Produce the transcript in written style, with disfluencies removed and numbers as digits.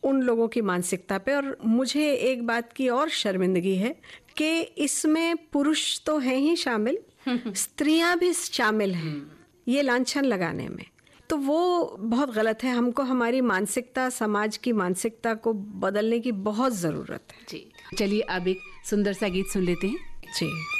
उन लोगों की मानसिकता पे। और मुझे एक बात की और शर्मिंदगी है कि इसमें पुरुष तो है ही शामिल, स्त्रियां भी शामिल हैं ये लांछन लगाने में। तो वो बहुत गलत है। हमको हमारी मानसिकता, समाज की मानसिकता को बदलने की बहुत ज़रूरत है। जी, चलिए अब एक सुंदर सा गीत सुन लेते हैं। जी।